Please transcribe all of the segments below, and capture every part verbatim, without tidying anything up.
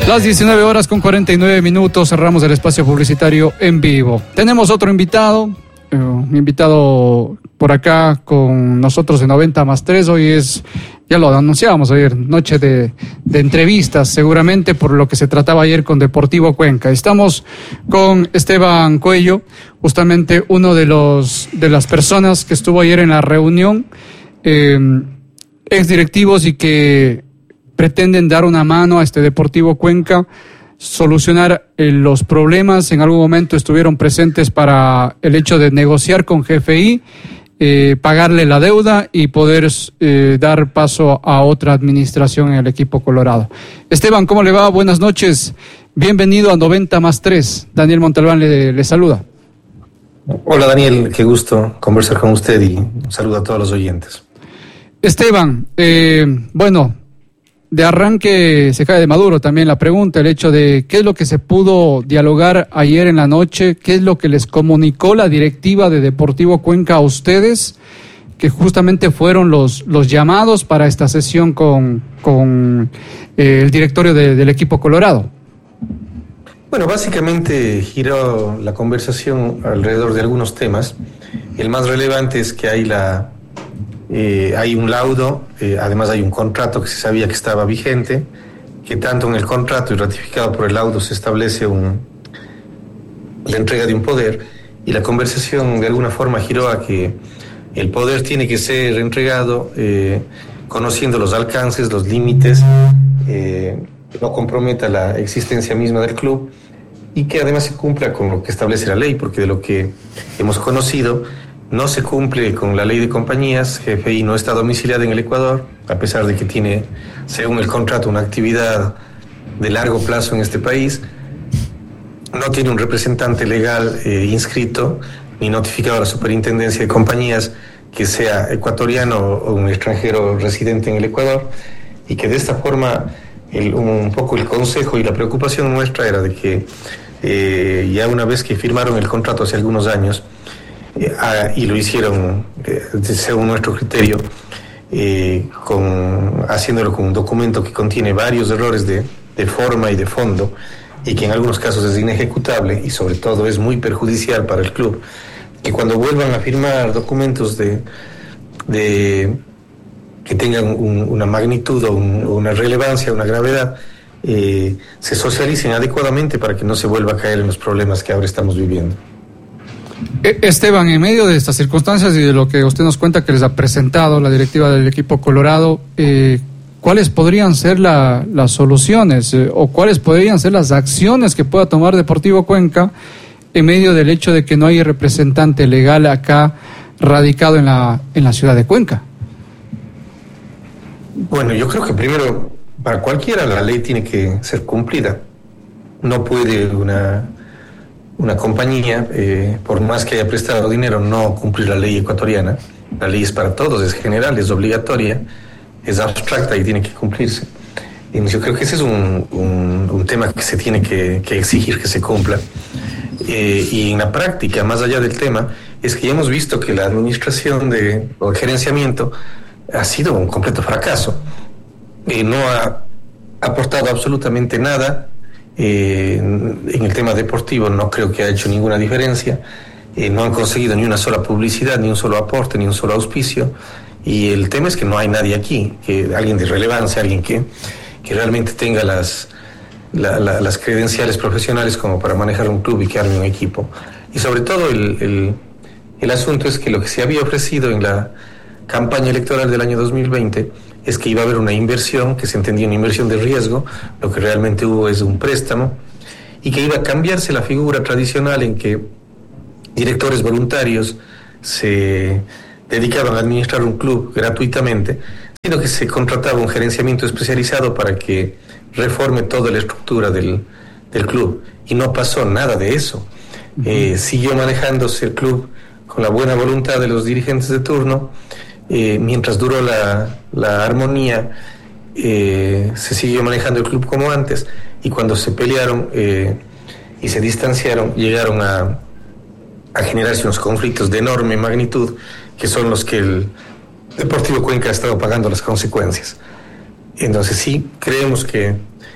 Las diecinueve horas con cuarenta y nueve minutos, cerramos el espacio publicitario en vivo. Tenemos otro invitado, eh, un invitado por acá con nosotros de noventa más tres. Hoy es, ya lo anunciábamos ayer, noche de, de entrevistas, seguramente por lo que se trataba ayer con Deportivo Cuenca. Estamos con Esteban Cuello, justamente uno de los de las personas que estuvo ayer en la reunión, eh, ex directivos y que pretenden dar una mano a este Deportivo Cuenca, solucionar eh, los problemas. En algún momento estuvieron presentes para el hecho de negociar con G F I, eh, pagarle la deuda y poder eh, dar paso a otra administración en el equipo colorado. Esteban, ¿cómo le va? Buenas noches. Bienvenido a noventa más tres. Daniel Montalbán le, le saluda. Hola Daniel, qué gusto conversar con usted y un saludo a todos los oyentes. Esteban, eh, bueno... de arranque se cae de maduro también la pregunta, el hecho de qué es lo que se pudo dialogar ayer en la noche, qué es lo que les comunicó la directiva de Deportivo Cuenca a ustedes, que justamente fueron los, los llamados para esta sesión con, con eh, el directorio de, del equipo colorado. Bueno, básicamente giró la conversación alrededor de algunos temas. El más relevante es que hay la... Eh, hay un laudo, eh, además hay un contrato que se sabía que estaba vigente, que tanto en el contrato y ratificado por el laudo se establece un, la entrega de un poder, y la conversación de alguna forma giró a que el poder tiene que ser entregado eh, conociendo los alcances, los límites, eh, que no comprometa la existencia misma del club y que además se cumpla con lo que establece la ley, porque de lo que hemos conocido no se cumple con la ley de compañías. G F I no está domiciliada en el Ecuador, a pesar de que tiene, según el contrato, una actividad de largo plazo en este país. No tiene un representante legal eh, inscrito ni notificado a la superintendencia de compañías que sea ecuatoriano o un extranjero residente en el Ecuador, y que de esta forma el, un poco el consejo y la preocupación nuestra era de que eh, ya una vez que firmaron el contrato hace algunos años, Eh, ah, y lo hicieron eh, según nuestro criterio, eh, con, haciéndolo con un documento que contiene varios errores de, de forma y de fondo, y que en algunos casos es inejecutable y sobre todo es muy perjudicial para el club, que cuando vuelvan a firmar documentos de, de que tengan un, una magnitud o un, una relevancia, una gravedad, eh, se socialicen adecuadamente para que no se vuelva a caer en los problemas que ahora estamos viviendo. Esteban, en medio de estas circunstancias y de lo que usted nos cuenta que les ha presentado la directiva del equipo colorado, eh, ¿cuáles podrían ser la, las soluciones eh, o cuáles podrían ser las acciones que pueda tomar Deportivo Cuenca en medio del hecho de que no hay representante legal acá radicado en la, en la ciudad de Cuenca? Bueno, yo creo que primero, para cualquiera la ley tiene que ser cumplida. No puede una... Una compañía, eh, por más que haya prestado dinero, no cumplir la ley ecuatoriana. La ley es para todos, es general, es obligatoria, es abstracta y tiene que cumplirse. Y yo creo que ese es un, un, un tema que se tiene que, que exigir que se cumpla. Eh, y en la práctica, más allá del tema, es que ya hemos visto que la administración de, o el gerenciamiento ha sido un completo fracaso. Eh, no ha aportado absolutamente nada. Eh, en el tema deportivo no creo que ha hecho ninguna diferencia. Eh, no han conseguido ni una sola publicidad, ni un solo aporte, ni un solo auspicio. Y el tema es que no hay nadie aquí, que alguien de relevancia, alguien que, que realmente tenga las, la, la, las credenciales profesionales como para manejar un club y que arme un equipo. Y sobre todo el, el, el asunto es que lo que se había ofrecido en la campaña electoral del año dos mil veinte es que iba a haber una inversión, que se entendía una inversión de riesgo, lo que realmente hubo es un préstamo, y que iba a cambiarse la figura tradicional en que directores voluntarios se dedicaban a administrar un club gratuitamente, sino que se contrataba un gerenciamiento especializado para que reforme toda la estructura del, del club, y no pasó nada de eso. Uh-huh. Eh, siguió manejándose el club con la buena voluntad de los dirigentes de turno. Eh, mientras duró la, la armonía, eh, se siguió manejando el club como antes, y cuando se pelearon eh, y se distanciaron, llegaron a, a generarse unos conflictos de enorme magnitud, que son los que el Deportivo Cuenca ha estado pagando las consecuencias. Entonces sí, creemos que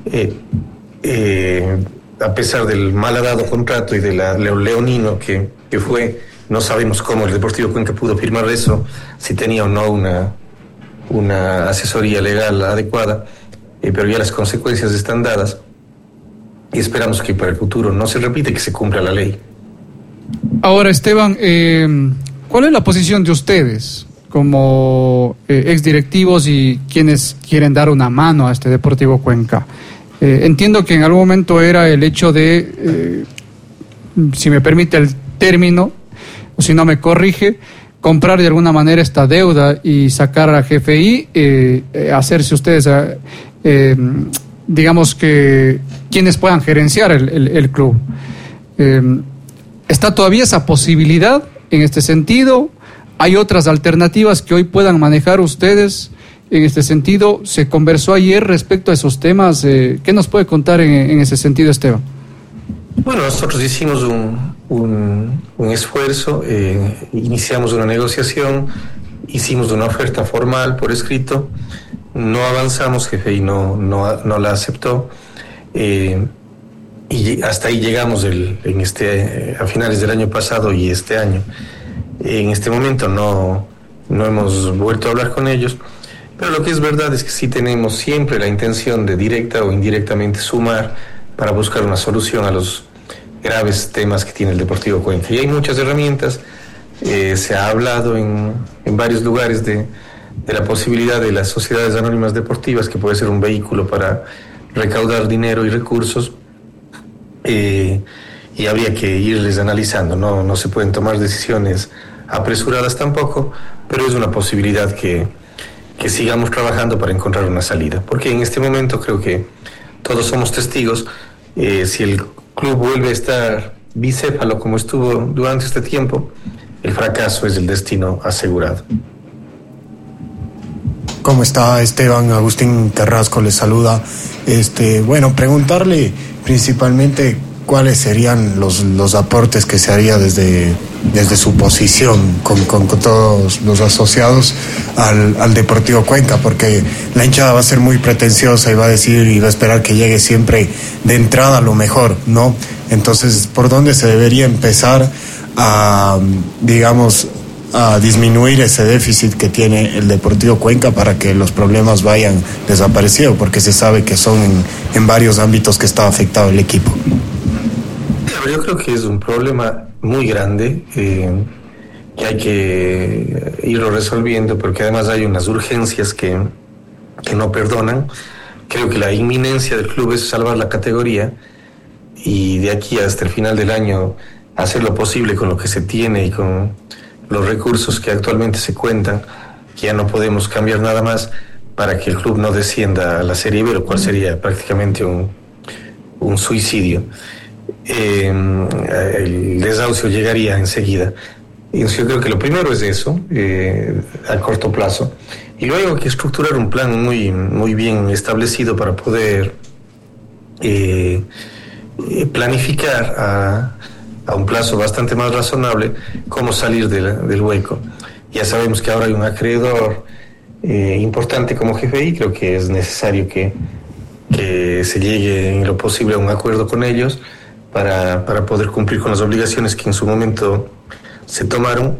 eh, eh, a pesar del malhadado contrato y de la leonino que, que fue, no sabemos cómo el Deportivo Cuenca pudo firmar eso, si tenía o no una, una asesoría legal adecuada, eh, pero ya las consecuencias están dadas y esperamos que para el futuro no se repita y que se cumpla la ley. Ahora, Esteban, eh, ¿cuál es la posición de ustedes como eh, exdirectivos y quienes quieren dar una mano a este Deportivo Cuenca? Eh, entiendo que en algún momento era el hecho de, eh, si me permite el término, o si no me corrige, comprar de alguna manera esta deuda y sacar a G F I, eh, eh, hacerse ustedes, eh, eh, digamos que quienes puedan gerenciar el, el, el club. Eh, ¿Está todavía esa posibilidad en este sentido? ¿Hay otras alternativas que hoy puedan manejar ustedes en este sentido? ¿Se conversó ayer respecto a esos temas? Eh, ¿Qué nos puede contar en, en ese sentido, Esteban? Bueno, nosotros hicimos un, un, un esfuerzo, eh, iniciamos una negociación, hicimos una oferta formal por escrito, no avanzamos, G F I no, no, no la aceptó, eh, y hasta ahí llegamos el, en este, a finales del año pasado y este año. En este momento no, no hemos vuelto a hablar con ellos, pero lo que es verdad es que sí tenemos siempre la intención de directa o indirectamente sumar para buscar una solución a los graves temas que tiene el Deportivo Cuenca. Y hay muchas herramientas, eh, se ha hablado en, en varios lugares de, de la posibilidad de las sociedades anónimas deportivas, que puede ser un vehículo para recaudar dinero y recursos, eh, y habría que irles analizando, no, no se pueden tomar decisiones apresuradas tampoco, pero es una posibilidad que, que sigamos trabajando para encontrar una salida, porque en este momento creo que todos somos testigos, eh, si el club vuelve a estar bicéfalo como estuvo durante este tiempo, el fracaso es el destino asegurado. ¿Cómo está, Esteban? Agustín Carrasco le saluda. Este, bueno, preguntarle principalmente cuáles serían los, los aportes que se haría desde, desde su posición con, con, con todos los asociados al, al Deportivo Cuenca, porque la hinchada va a ser muy pretenciosa y va a decir y va a esperar que llegue siempre de entrada lo mejor, ¿no? Entonces, ¿por dónde se debería empezar a, digamos, a disminuir ese déficit que tiene el Deportivo Cuenca para que los problemas vayan desapareciendo? Porque se sabe que son en, en varios ámbitos que está afectado el equipo. Yo creo que es un problema muy grande, eh, que hay que irlo resolviendo, porque además hay unas urgencias que, que no perdonan. Creo que la inminencia del club es salvar la categoría y de aquí hasta el final del año hacer lo posible con lo que se tiene y con los recursos que actualmente se cuentan, que ya no podemos cambiar nada más para que el club no descienda a la Serie B, lo cual sería prácticamente un, un suicidio. Eh, el desahucio llegaría enseguida. Y yo creo que lo primero es eso, eh, a corto plazo, y luego hay que estructurar un plan muy, muy bien establecido para poder eh, planificar a, a un plazo bastante más razonable cómo salir de, del hueco. Ya sabemos que ahora hay un acreedor eh, importante como G F I, creo que es necesario que, que se llegue en lo posible a un acuerdo con ellos para, para poder cumplir con las obligaciones que en su momento se tomaron,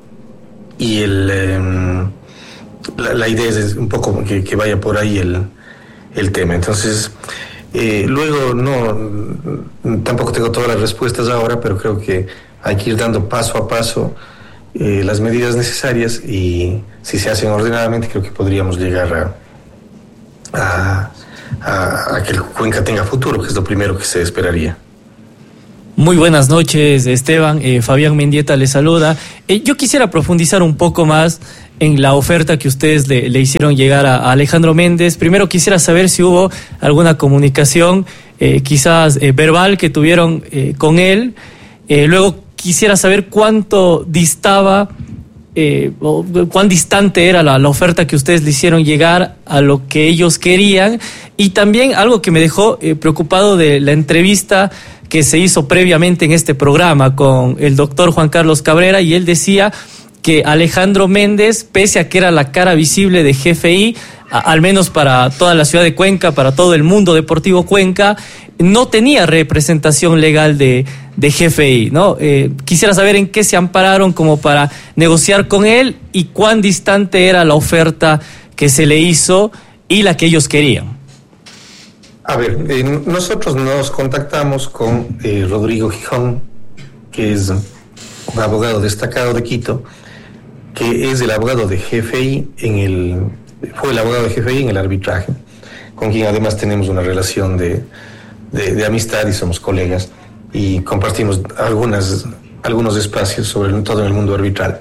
y el, eh, la, la idea es un poco que, que vaya por ahí el, el tema. Entonces, eh, luego no, tampoco tengo todas las respuestas ahora, pero creo que hay que ir dando paso a paso eh, las medidas necesarias, y si se hacen ordenadamente creo que podríamos llegar a, a, a, a que el Cuenca tenga futuro, que es lo primero que se esperaría. Muy buenas noches, Esteban. Eh, Fabián Mendieta le saluda. Eh, yo quisiera profundizar un poco más en la oferta que ustedes le, le hicieron llegar a, a Alejandro Méndez. Primero quisiera saber si hubo alguna comunicación, eh, quizás eh, verbal, que tuvieron eh, con él. Eh, luego quisiera saber cuánto distaba, eh, o cuán distante era la, la oferta que ustedes le hicieron llegar a lo que ellos querían. Y también algo que me dejó eh, preocupado de la entrevista que se hizo previamente en este programa con el doctor Juan Carlos Cabrera, y él decía que Alejandro Méndez, pese a que era la cara visible de G F I, a, al menos para toda la ciudad de Cuenca, para todo el mundo deportivo Cuenca, no tenía representación legal de, de G F I, ¿no? Eh, quisiera saber en qué se ampararon como para negociar con él y cuán distante era la oferta que se le hizo y la que ellos querían. A ver, eh, nosotros nos contactamos con eh, Rodrigo Gijón, que es un abogado destacado de Quito, que es el abogado de G F I en el, fue el abogado de G F I en el arbitraje, con quien además tenemos una relación de, de, de amistad y somos colegas y compartimos algunas, algunos espacios sobre todo en el mundo arbitral.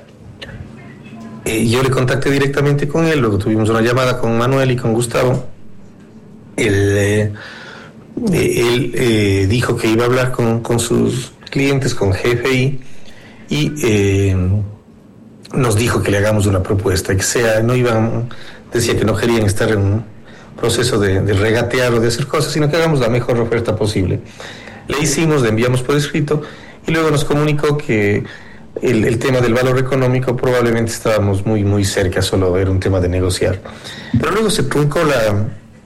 Eh, yo le contacté directamente con él, luego tuvimos una llamada con Manuel y con Gustavo. Él, eh, él eh, dijo que iba a hablar con, con sus clientes, con G F I, y eh, nos dijo que le hagamos una propuesta, que sea, no iban, decía que no querían estar en un proceso de, de regatear o de hacer cosas, sino que hagamos la mejor oferta posible. Le hicimos, le enviamos por escrito, y luego nos comunicó que el, el tema del valor económico probablemente estábamos muy, muy cerca, solo era un tema de negociar. Pero luego se truncó la...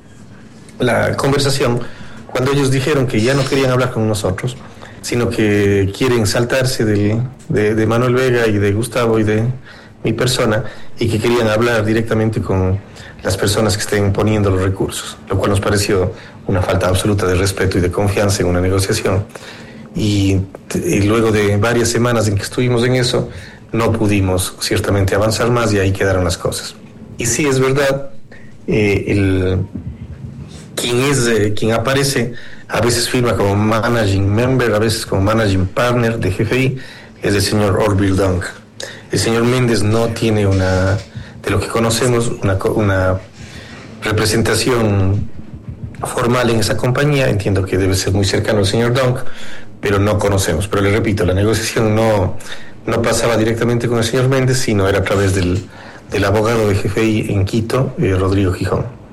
la conversación cuando ellos dijeron que ya no querían hablar con nosotros, sino que quieren saltarse de, de, de Manuel Vega y de Gustavo y de mi persona, y que querían hablar directamente con las personas que estén poniendo los recursos, lo cual nos pareció una falta absoluta de respeto y de confianza en una negociación. Y, y luego de varias semanas en que estuvimos en eso, no pudimos ciertamente avanzar más y ahí quedaron las cosas. Y sí, es verdad, eh, el... Quien es, eh, quien aparece, a veces firma como managing member, a veces como managing partner de G F I, es el señor Orville Dunk. El señor Méndez no tiene una, de lo que conocemos, una, una representación formal en esa compañía. Entiendo que debe ser muy cercano al señor Dunk, pero no conocemos. Pero le repito, la negociación no, no pasaba directamente con el señor Méndez, sino era a través del, del abogado de G F I en Quito, eh, Rodrigo Gijón.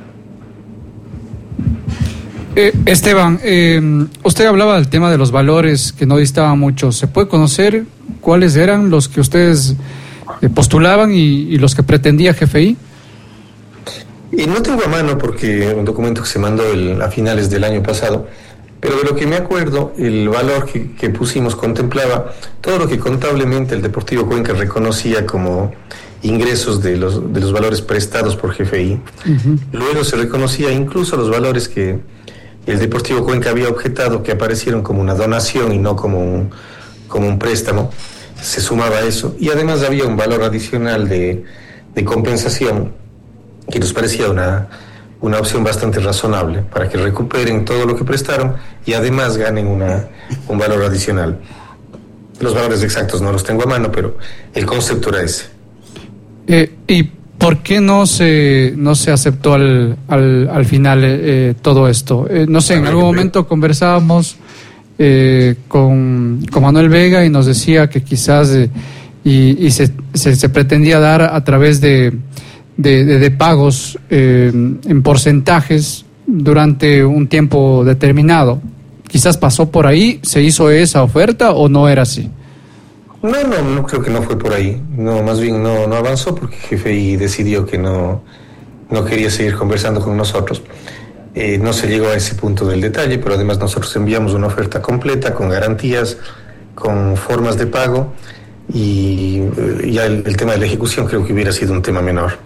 Eh, Esteban, eh, usted hablaba del tema de los valores que no distaban mucho. ¿Se puede conocer cuáles eran los que ustedes eh, postulaban y, y los que pretendía G F I? Y no tengo a mano porque un documento que se mandó el, a finales del año pasado, pero de lo que me acuerdo, el valor que, que pusimos contemplaba todo lo que contablemente el Deportivo Cuenca reconocía como ingresos de los, de los valores prestados por G F I. Uh-huh. Luego se reconocía incluso los valores que el Deportivo Cuenca había objetado, que aparecieron como una donación y no como un, como un préstamo. Se sumaba a eso. Y además había un valor adicional de, de compensación que nos parecía una, una opción bastante razonable para que recuperen todo lo que prestaron y además ganen una, un valor adicional. Los valores exactos no los tengo a mano, pero el concepto era ese. Eh, ¿Y por qué no se no se aceptó al, al, al final eh, todo esto? Eh, no sé, en algún momento conversábamos eh, con, con Manuel Vega y nos decía que quizás eh, y, y se, se, se pretendía dar a través de, de, de, de pagos eh, en porcentajes durante un tiempo determinado. Quizás pasó por ahí, ¿se hizo esa oferta o no era así? No, no, no creo que no fue por ahí. No, más bien no, no avanzó porque G F I decidió que no, no quería seguir conversando con nosotros. Eh, no se llegó a ese punto del detalle, pero además nosotros enviamos una oferta completa con garantías, con formas de pago y eh, ya el, el tema de la ejecución creo que hubiera sido un tema menor.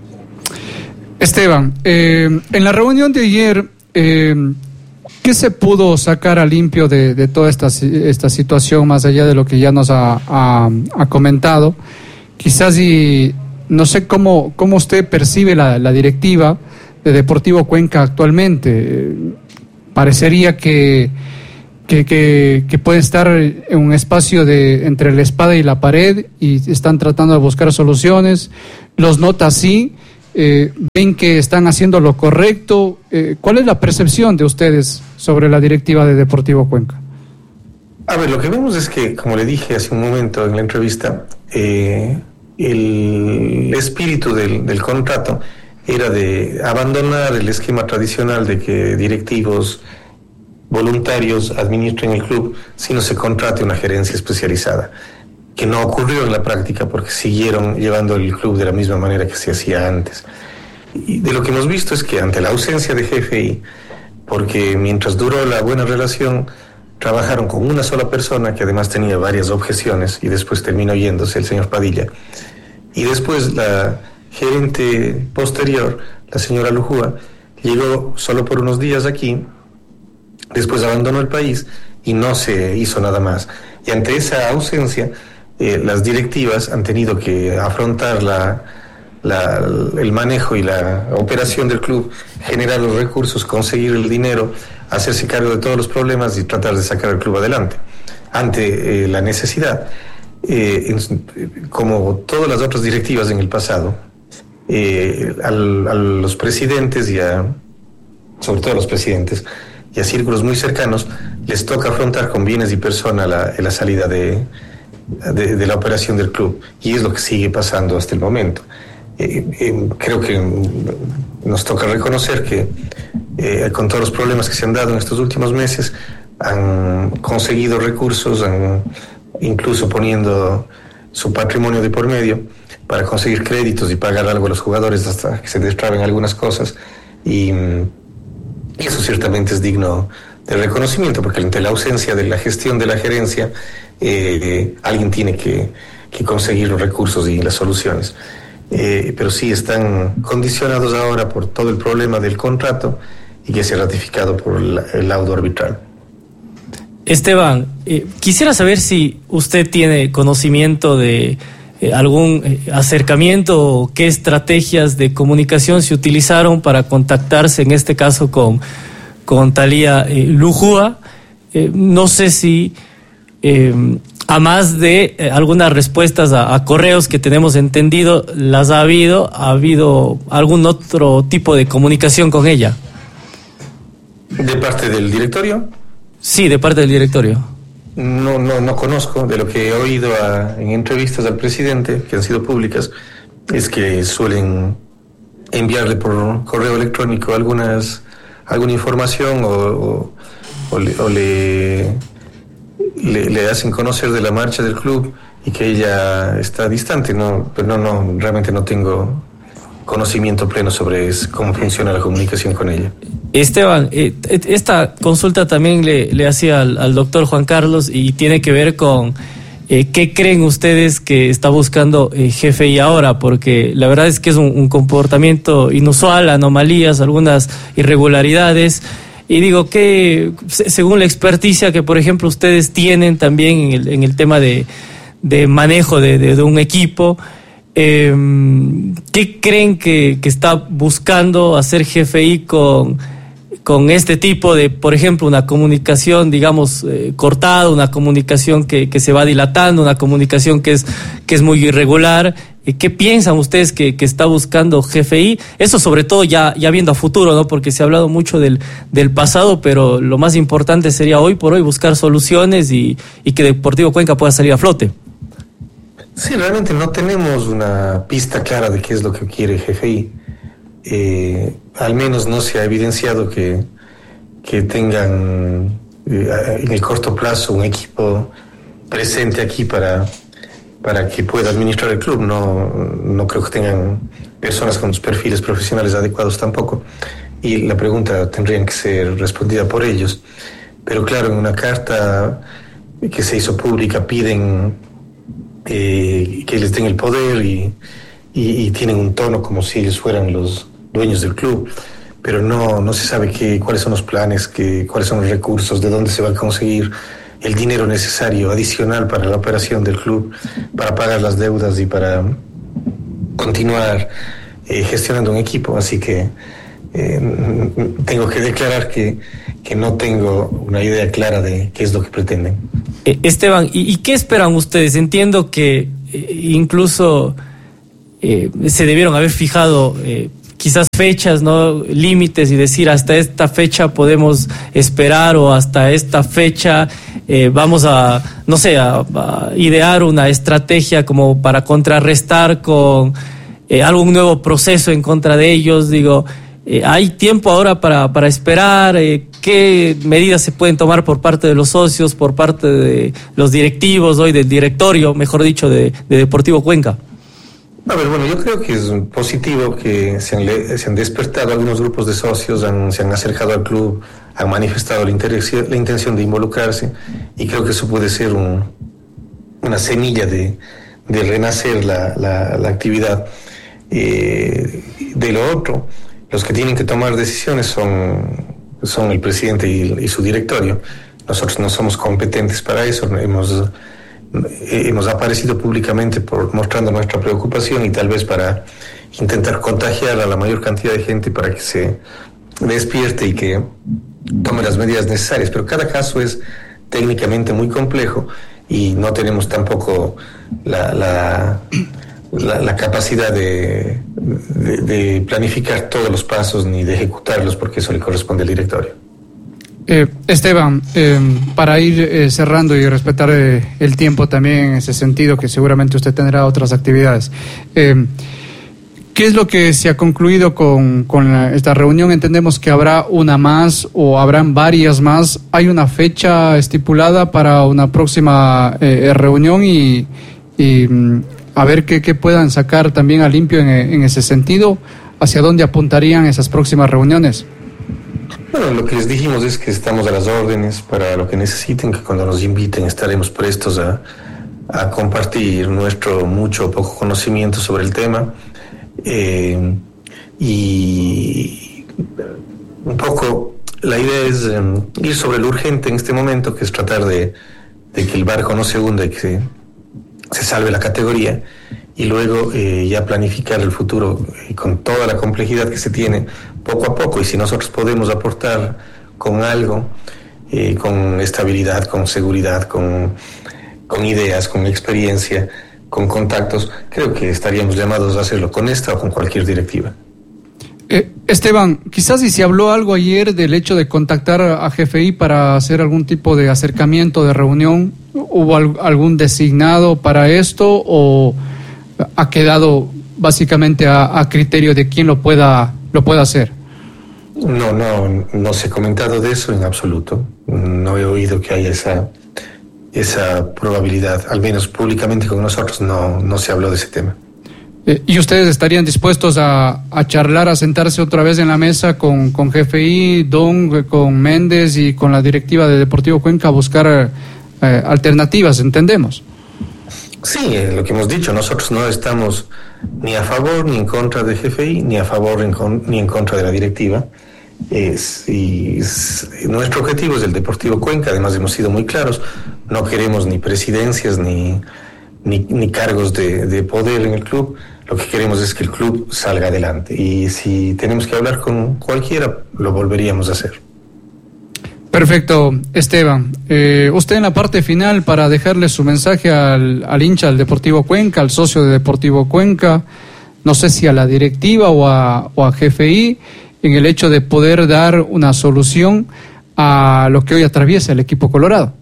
Esteban, eh, en la reunión de ayer, eh, ¿qué se pudo sacar a limpio de, de toda esta, esta situación, más allá de lo que ya nos ha, ha, ha comentado? Quizás, y no sé cómo, cómo usted percibe la, la directiva de Deportivo Cuenca actualmente. Eh, parecería que, que, que, que puede estar en un espacio de entre la espada y la pared y están tratando de buscar soluciones. Los nota así. Eh, ven que están haciendo lo correcto. Eh, ¿Cuál es la percepción de ustedes sobre la directiva de Deportivo Cuenca? A ver, lo que vemos es que, como le dije hace un momento en la entrevista, eh, el espíritu del, del contrato era de abandonar el esquema tradicional de que directivos voluntarios administren el club si no se contrate una gerencia especializada, que no ocurrió en la práctica porque siguieron llevando el club de la misma manera que se hacía antes. Y de lo que hemos visto es que ante la ausencia de G F I, porque mientras duró la buena relación, trabajaron con una sola persona que además tenía varias objeciones y después terminó yéndose el señor Padilla. Y después la gerente posterior, la señora Lujúa, llegó solo por unos días aquí, después abandonó el país y no se hizo nada más. Y ante esa ausencia, eh, las directivas han tenido que afrontar la, la, el manejo y la operación del club, generar los recursos, conseguir el dinero, hacerse cargo de todos los problemas y tratar de sacar el club adelante. Ante eh, la necesidad, eh, en, como todas las otras directivas en el pasado, eh, al, a los presidentes y a, sobre todo a los presidentes y a círculos muy cercanos, les toca afrontar con bienes y personas la, la salida de, de, de la operación del club, y es lo que sigue pasando hasta el momento. Eh, eh, creo que nos toca reconocer que eh, con todos los problemas que se han dado en estos últimos meses, han conseguido recursos, han, incluso poniendo su patrimonio de por medio para conseguir créditos y pagar algo a los jugadores hasta que se destraben algunas cosas, y eso ciertamente es digno de reconocimiento, porque ante la ausencia de la gestión de la gerencia, eh, alguien tiene que, que conseguir los recursos y las soluciones. Eh, pero sí están condicionados ahora por todo el problema del contrato y que se ha ratificado por el, el laudo arbitral. Esteban, eh, quisiera saber si usted tiene conocimiento de eh, algún eh, acercamiento o qué estrategias de comunicación se utilizaron para contactarse, en este caso con, con Thalía eh, Lujúa. Eh, no sé si... Eh, a más de eh, algunas respuestas a, a correos que tenemos entendido, las ha habido, ¿ha habido algún otro tipo de comunicación con ella? ¿De parte del directorio? Sí, de parte del directorio. No, no, no conozco. De lo que he oído a, en entrevistas al presidente, que han sido públicas, es que suelen enviarle por correo electrónico algunas alguna información o, o, o le... O le Le, le hacen conocer de la marcha del club y que ella está distante, no, pero no, no, realmente no tengo conocimiento pleno sobre cómo funciona la comunicación con ella. Esteban, eh, esta consulta también le, le hacía al, al doctor Juan Carlos, y tiene que ver con eh, qué creen ustedes que está buscando eh, G F I ahora, porque la verdad es que es un, un comportamiento inusual, anomalías, algunas irregularidades. Y digo que, según la experticia que, por ejemplo, ustedes tienen también en el, en el tema de, de manejo de, de, de un equipo, eh, ¿qué creen que, que está buscando hacer G F I con, con este tipo de, por ejemplo, una comunicación, digamos, eh, cortada, una comunicación que, que se va dilatando, una comunicación que es, que es muy irregular? ¿Qué piensan ustedes que, que está buscando G F I? Eso sobre todo ya, ya viendo a futuro, ¿no? Porque se ha hablado mucho del, del pasado, pero lo más importante sería hoy por hoy buscar soluciones y, y que Deportivo Cuenca pueda salir a flote. Sí, realmente no tenemos una pista clara de qué es lo que quiere G F I. Eh, al menos no se ha evidenciado que, que tengan eh, en el corto plazo un equipo presente aquí para... para que pueda administrar el club. No, no creo que tengan personas con los perfiles profesionales adecuados tampoco, y la pregunta tendría que ser respondida por ellos. Pero claro, en una carta que se hizo pública piden eh, que les den el poder y, y, y tienen un tono como si ellos fueran los dueños del club, pero no, no se sabe qué, cuáles son los planes, qué, cuáles son los recursos, de dónde se va a conseguir el dinero necesario adicional para la operación del club, para pagar las deudas y para continuar eh, gestionando un equipo. Así que eh, tengo que declarar que, que no tengo una idea clara de qué es lo que pretenden. Eh, Esteban, ¿y, ¿y qué esperan ustedes? Entiendo que eh, incluso eh, se debieron haber fijado eh, quizás fechas, ¿no? Límites, y decir hasta esta fecha podemos esperar, o hasta esta fecha eh, vamos a, no sé, a, a idear una estrategia como para contrarrestar con eh, algún nuevo proceso en contra de ellos. Digo, eh, ¿hay tiempo ahora para, para esperar? Eh, ¿Qué medidas se pueden tomar por parte de los socios, por parte de los directivos, hoy del directorio, mejor dicho, de, de Deportivo Cuenca? A ver, bueno, yo creo que es positivo que se han, le, se han despertado algunos grupos de socios, han, se han acercado al club, han manifestado la, la intención de involucrarse, y creo que eso puede ser un, una semilla de, de renacer la, la, la actividad. Eh, de lo otro, los que tienen que tomar decisiones son, son el presidente y, y su directorio. Nosotros no somos competentes para eso, hemos... hemos aparecido públicamente por mostrando nuestra preocupación y tal vez para intentar contagiar a la mayor cantidad de gente para que se despierte y que tome las medidas necesarias, pero cada caso es técnicamente muy complejo y no tenemos tampoco la, la, la, la capacidad de, de, de planificar todos los pasos ni de ejecutarlos, porque eso le corresponde al directorio. Eh, Esteban, eh, para ir eh, cerrando y respetar eh, el tiempo también en ese sentido, que seguramente usted tendrá otras actividades, eh, ¿qué es lo que se ha concluido con, con la, esta reunión? Entendemos que habrá una más o habrán varias más. ¿Hay una fecha estipulada para una próxima eh, reunión y, y a ver qué, qué puedan sacar también a limpio en, en ese sentido? ¿Hacia dónde apuntarían esas próximas reuniones? Bueno, lo que les dijimos es que estamos a las órdenes para lo que necesiten, que cuando nos inviten estaremos prestos a, a compartir nuestro mucho o poco conocimiento sobre el tema. Eh, y un poco la idea es um, ir sobre lo urgente en este momento, que es tratar de, de que el barco no se hunda y que se, se salve la categoría, y luego eh, ya planificar el futuro eh, con toda la complejidad que se tiene poco a poco, y si nosotros podemos aportar con algo, eh, con estabilidad, con seguridad, con, con ideas, con experiencia, con contactos, creo que estaríamos llamados a hacerlo con esta o con cualquier directiva. Eh, Esteban, quizás si se habló algo ayer del hecho de contactar a G F I para hacer algún tipo de acercamiento, de reunión, ¿hubo al, algún designado para esto o ha quedado básicamente a, a criterio de quien lo pueda lo pueda hacer? No, no, no se ha comentado de eso en absoluto. No he oído que haya esa esa probabilidad, al menos públicamente con nosotros no, no se habló de ese tema. Eh, ¿Y ustedes estarían dispuestos a, a charlar, a sentarse otra vez en la mesa con, con G F I, Don, con Méndez y con la directiva de Deportivo Cuenca a buscar eh, alternativas, entendemos? Sí, eh, lo que hemos dicho, nosotros no estamos ni a favor ni en contra de G F I, ni a favor en con, ni en contra de la directiva. Es, y es, nuestro objetivo es el Deportivo Cuenca, además hemos sido muy claros, no queremos ni presidencias ni, ni, ni cargos de, de poder en el club, lo que queremos es que el club salga adelante, y si tenemos que hablar con cualquiera, lo volveríamos a hacer. Perfecto, Esteban. Eh, usted en la parte final, para dejarle su mensaje al, al hincha del Deportivo Cuenca, al socio de Deportivo Cuenca, no sé si a la directiva o a, o a G F I, en el hecho de poder dar una solución a lo que hoy atraviesa el equipo colorado.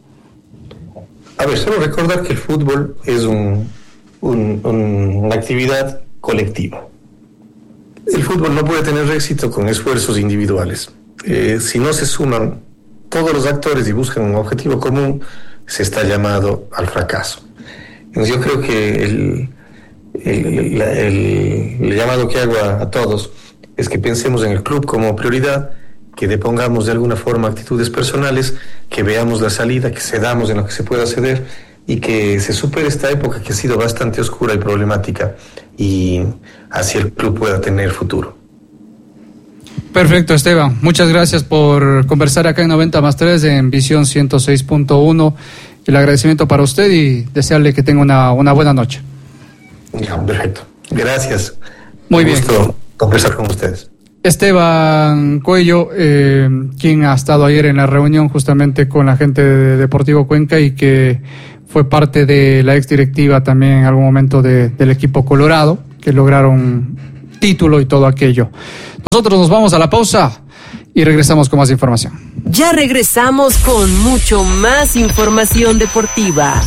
A ver, solo recordar que el fútbol es un, un, un, una actividad colectiva. El fútbol no puede tener éxito con esfuerzos individuales. Eh, si no se suman todos los actores y buscan un objetivo común, se está llamado al fracaso. Entonces yo creo que el, el, el, el, el llamado que hago a, a todos es que pensemos en el club como prioridad, que depongamos de alguna forma actitudes personales, que veamos la salida, que cedamos en lo que se pueda ceder y que se supere esta época que ha sido bastante oscura y problemática, y así el club pueda tener futuro. Perfecto, Esteban. Muchas gracias por conversar acá en noventa más tres en Visión ciento seis punto uno. El agradecimiento para usted y desearle que tenga una, una buena noche. Ya, perfecto. Gracias. Muy Un bien. gusto conversar con ustedes. Esteban Cuello, eh, quien ha estado ayer en la reunión justamente con la gente de Deportivo Cuenca y que fue parte de la exdirectiva también en algún momento de, del equipo colorado, que lograron título y todo aquello. Nosotros nos vamos a la pausa y regresamos con más información. Ya regresamos con mucho más información deportiva.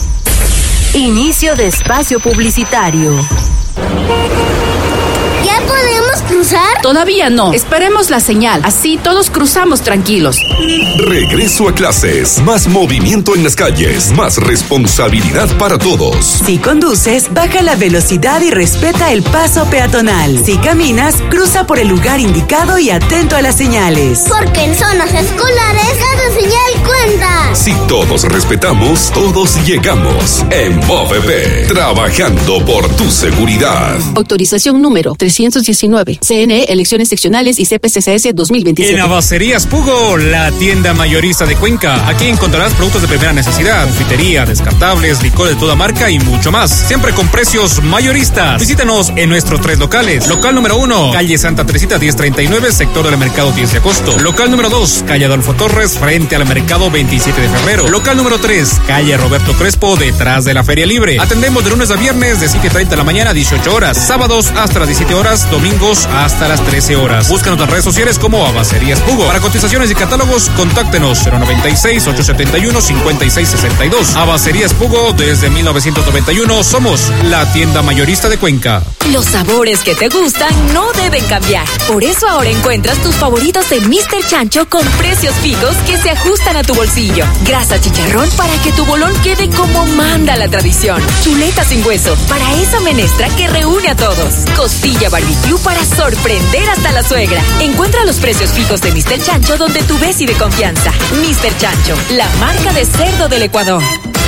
Inicio de espacio publicitario. Ya podemos cruzar cruzar? Todavía no. Esperemos la señal. Así todos cruzamos tranquilos. Regreso a clases. Más movimiento en las calles. Más responsabilidad para todos. Si conduces, baja la velocidad y respeta el paso peatonal. Si caminas, cruza por el lugar indicado y atento a las señales. Porque en zonas escolares cada señal cuenta. Si todos respetamos, todos llegamos. En MOVEP, trabajando por tu seguridad. Autorización número trescientos diecinueve. C N E, elecciones seccionales y C P C C S dos mil veintisiete. En Abacerías Pugo, la tienda mayorista de Cuenca. Aquí encontrarás productos de primera necesidad, confitería, descartables, licor de toda marca y mucho más. Siempre con precios mayoristas. Visítanos en nuestros tres locales. Local número uno, calle Santa Teresita diez treinta y nueve, sector del mercado diez de agosto. Local número dos, calle Adolfo Torres, frente al mercado veintisiete de febrero. Local número tres, calle Roberto Crespo, detrás de la Feria Libre. Atendemos de lunes a viernes de siete treinta de la mañana a dieciocho horas. Sábados hasta las diecisiete horas, domingos hasta las trece horas. Búscanos en las redes sociales como Abacerías Pugo. Para cotizaciones y catálogos, contáctenos cero noventa y seis, ochocientos setenta y uno, cincuenta y seis sesenta y dos. Abacerías Pugo, desde mil novecientos noventa y uno, somos la tienda mayorista de Cuenca. Los sabores que te gustan no deben cambiar. Por eso ahora encuentras tus favoritos de míster Chancho con precios fijos que se ajustan a tu bolsillo. Grasa chicharrón para que tu bolón quede como manda la tradición. Chuleta sin hueso para esa menestra que reúne a todos. Costilla barbecue para sorprender hasta la suegra. Encuentra los precios fijos de míster Chancho donde tú ves y de confianza. míster Chancho, la marca de cerdo del Ecuador.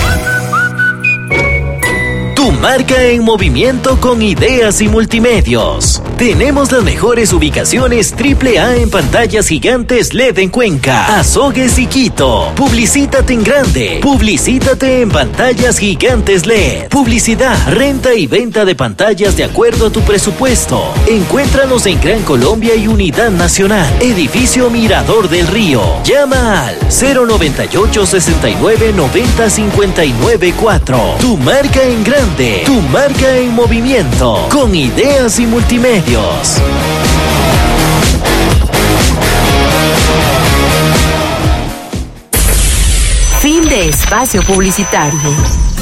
Tu marca en movimiento con ideas y multimedios. Tenemos las mejores ubicaciones triple A en pantallas gigantes L E D en Cuenca, Azogues y Quito. Publicítate en grande. Publicítate en pantallas gigantes L E D. Publicidad, renta y venta de pantallas de acuerdo a tu presupuesto. Encuéntranos en Gran Colombia y Unidad Nacional. Edificio Mirador del Río. Llama al cero noventa y ocho, sesenta y nueve, noventa, cincuenta y nueve cuatro. Tu marca en grande. Tu marca en movimiento, con ideas y multimedios. Fin de espacio publicitario.